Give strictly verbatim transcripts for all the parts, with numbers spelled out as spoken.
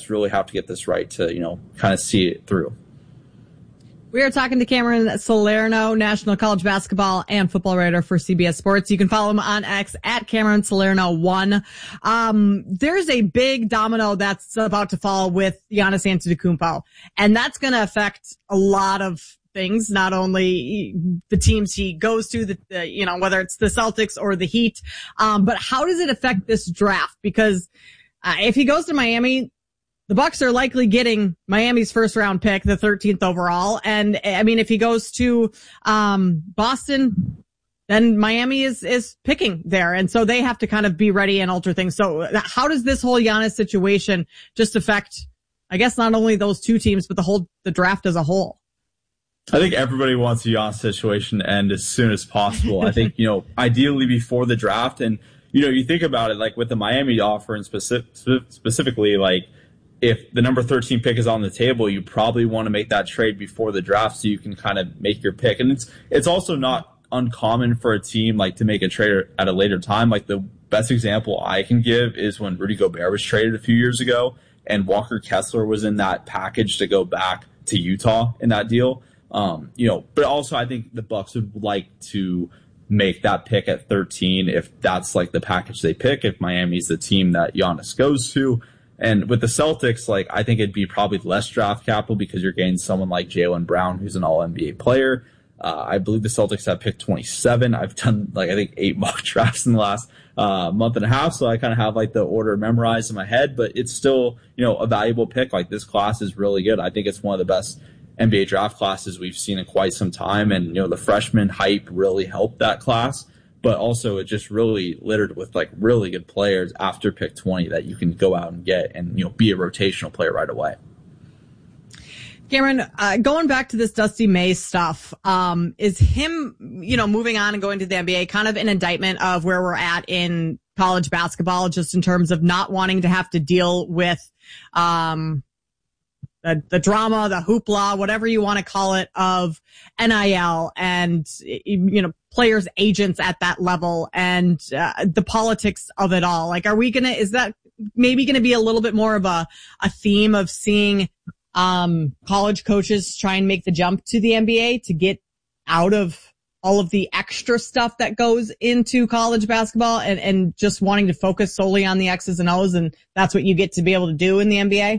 Bucks really have to get this right to, you know, kind of see it through. We are talking to Cameron Salerno, national college basketball and football writer for C B S Sports. You can follow him on X at Cameron Salerno one. Um, there's a big domino that's about to fall with Giannis Antetokounmpo, and that's going to affect a lot of things, not only the teams he goes to, the, the you know, whether it's the Celtics or the Heat, um, but how does it affect this draft? Because uh, if he goes to Miami, the Bucks are likely getting Miami's first round pick, the thirteenth overall. And I mean, if he goes to, um, Boston, then Miami is, is picking there. And so they have to kind of be ready and alter things. So how does this whole Giannis situation just affect, I guess, not only those two teams, but the whole, the draft as a whole? I think everybody wants the Giannis situation to end as soon as possible. I think, you know, ideally before the draft. And, you know, you think about it, like with the Miami offer and specific, specifically, like, if the number thirteen pick is on the table, you probably want to make that trade before the draft so you can kind of make your pick. And it's it's also not uncommon for a team like to make a trade at a later time. Like the best example I can give is when Rudy Gobert was traded a few years ago and Walker Kessler was in that package to go back to Utah in that deal. Um, you know, but also I think the Bucks would like to make that pick at thirteen if that's like the package they pick, if Miami's the team that Giannis goes to. And with the Celtics, like, I think it'd be probably less draft capital because you're getting someone like Jaylen Brown, who's an all N B A player. Uh, I believe the Celtics have picked twenty-seven. I've done, like, I think eight mock drafts in the last uh, month and a half, so I kind of have, like, the order memorized in my head. But it's still, you know, a valuable pick. Like, this class is really good. I think it's one of the best N B A draft classes we've seen in quite some time. And, you know, the freshman hype really helped that class. But also it just really littered with like really good players after pick twenty that you can go out and get and, you know, be a rotational player right away. Cameron, uh, going back to this Dusty May stuff, um, is him, you know, moving on and going to the N B A kind of an indictment of where we're at in college basketball, just in terms of not wanting to have to deal with, um, The, the drama, the hoopla, whatever you want to call it, of N I L and, you know, players' agents at that level and uh, the politics of it all. Like, are we going to, is that maybe going to be a little bit more of a, a theme of seeing um, college coaches try and make the jump to the N B A to get out of all of the extra stuff that goes into college basketball and, and just wanting to focus solely on the X's and O's, and that's what you get to be able to do in the N B A?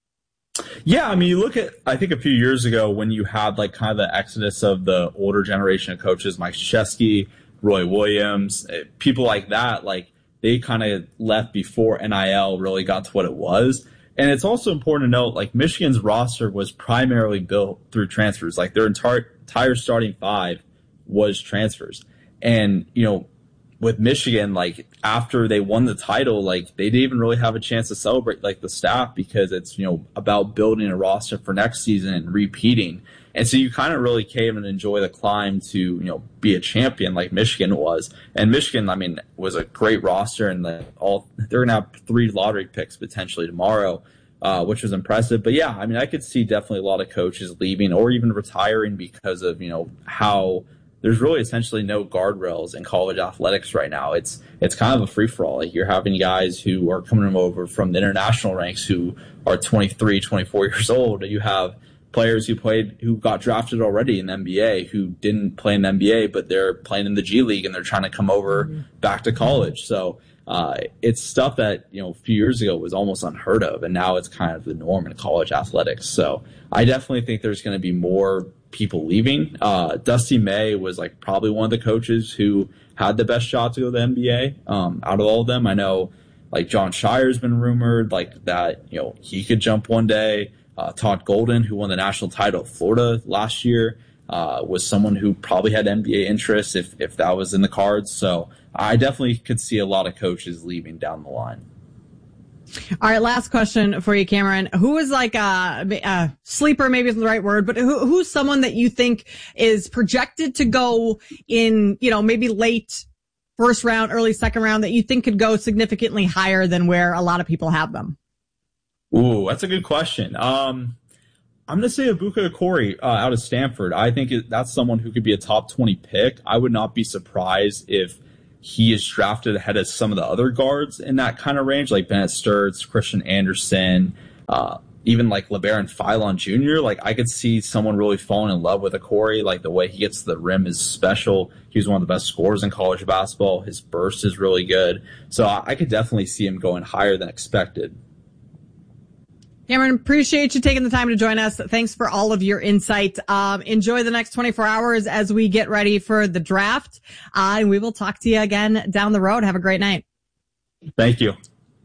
Yeah, I mean, you look at, I think a few years ago when you had like kind of the exodus of the older generation of coaches, Mike Krzyzewski, Roy Williams, people like that, like they kind of left before N I L really got to what it was. And it's also important to note, like Michigan's roster was primarily built through transfers. Like their entire, entire starting five was transfers. And, you know, with Michigan, like after they won the title, like they didn't even really have a chance to celebrate like the staff because it's, you know, about building a roster for next season and repeating. And so you kind of really came and enjoy the climb to, you know, be a champion like Michigan was. And Michigan, I mean, was a great roster and the, all they're going to have three lottery picks potentially tomorrow, uh, which was impressive. But yeah, I mean, I could see definitely a lot of coaches leaving or even retiring because of, you know, how there's really essentially no guardrails in college athletics right now. It's it's kind of a free-for-all. Like you're having guys who are coming over from the international ranks who are twenty-three, twenty-four years old. You have players who played, who got drafted already in the N B A who didn't play in the N B A, but they're playing in the G League and they're trying to come over mm-hmm. back to college. So uh, it's stuff that, you know, a few years ago was almost unheard of, and now it's kind of the norm in college athletics. So I definitely think there's going to be more people leaving. Uh, Dusty May was like probably one of the coaches who had the best shot to go to the N B A um, out of all of them. I know like John Shire's been rumored like that, you know, he could jump one day. Uh, Todd Golden, who won the national title of Florida last year, uh, was someone who probably had N B A interest if, if that was in the cards. So I definitely could see a lot of coaches leaving down the line. All right, last question for you, Cameron. Who is like a, a sleeper, maybe isn't the right word, but who, who's someone that you think is projected to go in, you know, maybe late first round, early second round that you think could go significantly higher than where a lot of people have them? Ooh, that's a good question. Um, I'm going to say Ibuka Okori uh, out of Stanford. I think it, that's someone who could be a top twenty pick. I would not be surprised if he is drafted ahead of some of the other guards in that kind of range, like Bennett Sturts, Christian Anderson, uh, even like LeBaron Philon Junior Like I could see someone really falling in love with a Corey. Like the way he gets to the rim is special. He's one of the best scorers in college basketball. His burst is really good. So I, I could definitely see him going higher than expected. Cameron, appreciate you taking the time to join us. Thanks for all of your insight. Um, enjoy the next twenty-four hours as we get ready for the draft. Uh, and we will talk to you again down the road. Have a great night. Thank you.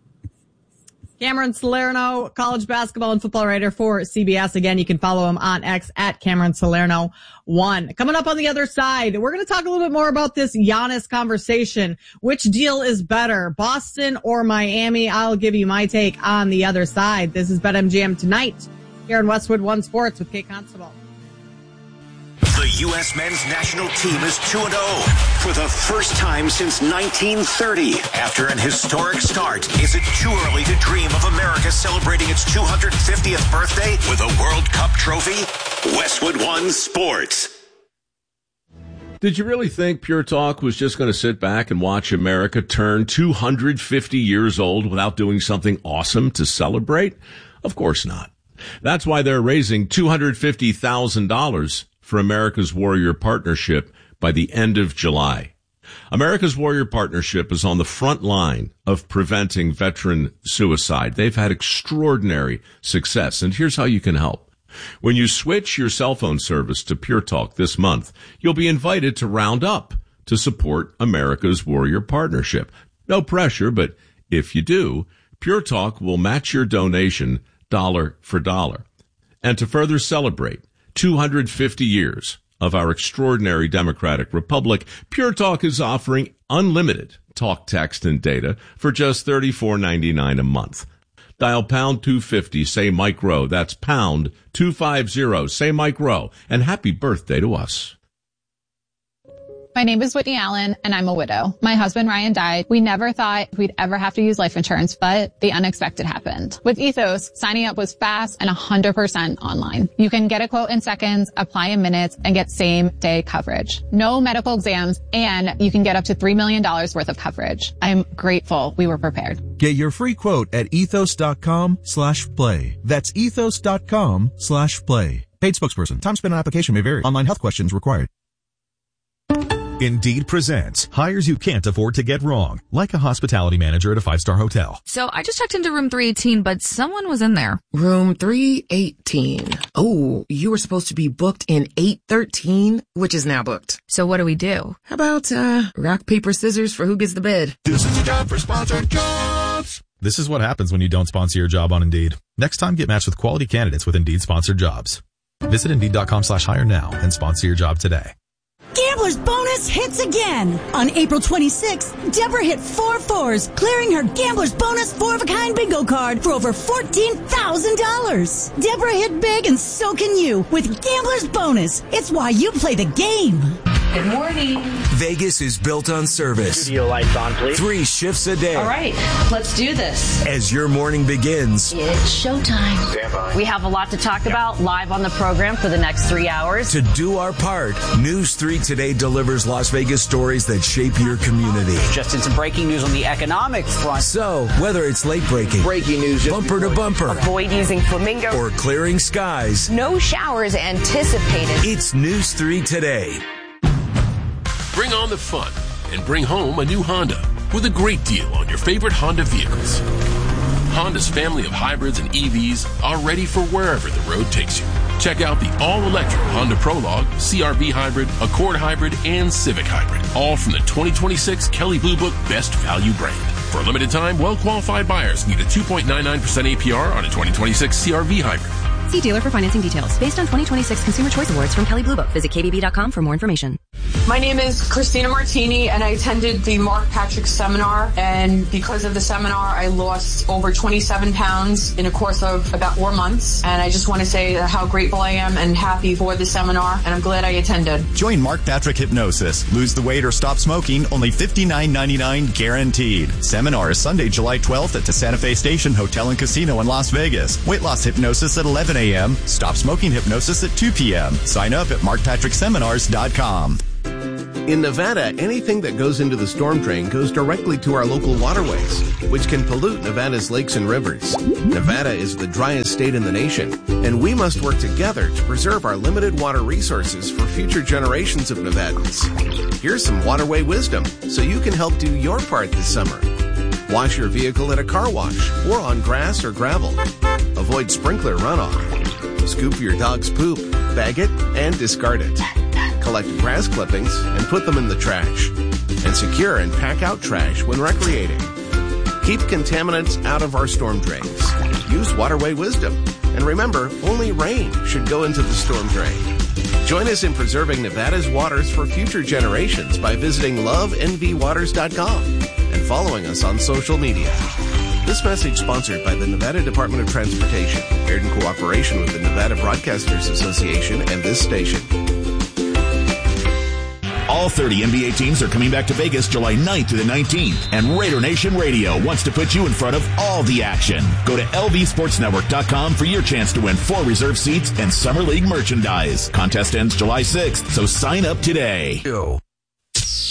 Cameron Salerno, college basketball and football writer for C B S. Again, you can follow him on X at Cameron Salerno one. Coming up on the other side, we're going to talk a little bit more about this Giannis conversation. Which deal is better, Boston or Miami? I'll give you my take on the other side. This is BetMGM tonight here in Westwood One Sports with Kate Constable. The U S men's national team is two and oh for the first time since nineteen thirty. After an historic start, is it too early to dream of America celebrating its two hundred fiftieth birthday with a World Cup trophy? Westwood One Sports. Did you really think Pure Talk was just going to sit back and watch America turn two hundred fifty years old without doing something awesome to celebrate? Of course not. That's why they're raising two hundred fifty thousand dollars for America's Warrior Partnership by the end of July. America's Warrior Partnership is on the front line of preventing veteran suicide. They've had extraordinary success, and here's how you can help. When you switch your cell phone service to Pure Talk this month, you'll be invited to round up to support America's Warrior Partnership. No pressure, but if you do, Pure Talk will match your donation dollar for dollar. And to further celebrate two hundred fifty years of our extraordinary democratic republic, Pure Talk is offering unlimited talk, text, and data for just thirty-four ninety-nine a month. Dial pound two fifty, say Mike Rowe. That's pound two fifty, say Mike Rowe. And happy birthday to us. My name is Whitney Allen, and I'm a widow. My husband, Ryan, died. We never thought we'd ever have to use life insurance, but the unexpected happened. With Ethos, signing up was fast and one hundred percent online. You can get a quote in seconds, apply in minutes, and get same-day coverage. No medical exams, and you can get up to three million dollars worth of coverage. I'm grateful we were prepared. Get your free quote at ethos.com slash play. That's ethos.com slash play. Paid spokesperson. Time spent on application may vary. Online health questions required. Indeed presents hires you can't afford to get wrong, like a hospitality manager at a five-star hotel. So I just checked into room three eighteen, but someone was in there. Room three eighteen. Oh, you were supposed to be booked in eight thirteen, which is now booked. So what do we do? How about, uh, rock, paper, scissors for who gets the bed? This is a job for sponsored jobs. This is what happens when you don't sponsor your job on Indeed. Next time, get matched with quality candidates with Indeed sponsored jobs. Visit Indeed.com slash hire now and sponsor your job today. Gambler's Bonus hits again. On April twenty-sixth, Deborah hit four fours, clearing her Gambler's Bonus four-of-a-kind bingo card for over fourteen thousand dollars. Deborah hit big, and so can you with Gambler's Bonus. It's why you play the game. Good morning. Vegas is built on service. Studio lights on, please. Three shifts a day. All right, let's do this. As your morning begins, It's showtime. Stand by. We have a lot to talk about live on the program for the next three hours. To do our part, News three Today delivers Las Vegas stories that shape your community. Just in some breaking news on the economic front. So, whether it's late breaking, breaking news, bumper to bumper, Avoid using flamingo, or clearing skies, no showers anticipated. It's News three Today. Bring on the fun and bring home a new Honda with a great deal on your favorite Honda vehicles. Honda's family of hybrids and E Vs are ready for wherever the road takes you. Check out the all-electric Honda Prologue, C R V Hybrid, Accord Hybrid, and Civic Hybrid, all from the twenty twenty-six Kelley Blue Book Best Value brand. For a limited time, well-qualified buyers can get a two point nine nine percent A P R on a twenty twenty-six C R V Hybrid. See dealer for financing details. Based on twenty twenty-six Consumer Choice Awards from Kelley Blue Book. Visit K B B dot com for more information. My name is Christina Martini, and I attended the Mark Patrick seminar. And because of the seminar, I lost over twenty-seven pounds in a course of about four months. And I just want to say how grateful I am and happy for the seminar. And I'm glad I attended. Join Mark Patrick Hypnosis. Lose the weight or stop smoking. Only fifty-nine ninety-nine guaranteed. Seminar is Sunday, July twelfth at the Santa Fe Station Hotel and Casino in Las Vegas. Weight loss hypnosis at eleven a.m. Stop smoking hypnosis at two p.m. Sign up at mark patrick seminars dot com. In Nevada, anything that goes into the storm drain goes directly to our local waterways, which can pollute Nevada's lakes and rivers. Nevada is the driest state in the nation, and we must work together to preserve our limited water resources for future generations of Nevadans. Here's some waterway wisdom so you can help do your part this summer. Wash your vehicle at a car wash or on grass or gravel. Avoid sprinkler runoff. Scoop your dog's poop, bag it, and discard it. Collect grass clippings and put them in the trash. And secure and pack out trash when recreating. Keep contaminants out of our storm drains. Use waterway wisdom. And remember, only rain should go into the storm drain. Join us in preserving Nevada's waters for future generations by visiting love n v waters dot com and following us on social media. This message sponsored by the Nevada Department of Transportation, aired in cooperation with the Nevada Broadcasters Association and this station. All thirty N B A teams are coming back to Vegas July ninth to the nineteenth, and Raider Nation Radio wants to put you in front of all the action. Go to L V Sports Network dot com for your chance to win four reserve seats and Summer League merchandise. Contest ends July sixth, so sign up today.